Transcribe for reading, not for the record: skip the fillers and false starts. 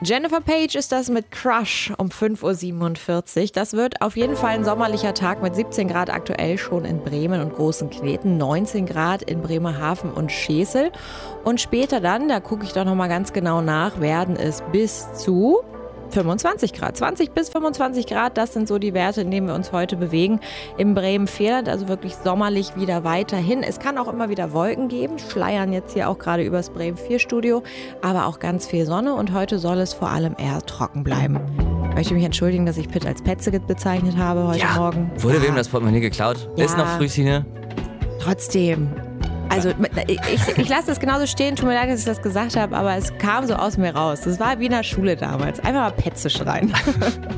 Jennifer Page ist das mit Crush um 5.47 Uhr. Das wird auf jeden Fall ein sommerlicher Tag mit 17 Grad aktuell schon in Bremen und Großen Kneten, 19 Grad in Bremerhaven und Schesel. Und später dann, da gucke ich doch nochmal ganz genau nach, werden es bis zu 25 Grad. 20 bis 25 Grad, das sind so die Werte, in denen wir uns heute bewegen. Im Bremen-Vierland, also wirklich sommerlich wieder weiterhin. Es kann auch immer wieder Wolken geben, schleiern jetzt hier auch gerade übers Bremen-4-Studio, aber auch ganz viel Sonne und heute soll es vor allem eher trocken bleiben. Ich möchte mich entschuldigen, dass ich Pitt als Petze bezeichnet habe heute Morgen. Wurde wem das Portemonnaie geklaut? Ja. Ist noch früh, Tine? Trotzdem. Also ich lasse das genauso stehen, tut mir leid, dass ich das gesagt habe, aber es kam so aus mir raus. Das war wie in der Schule damals. Einfach mal Petze schreien.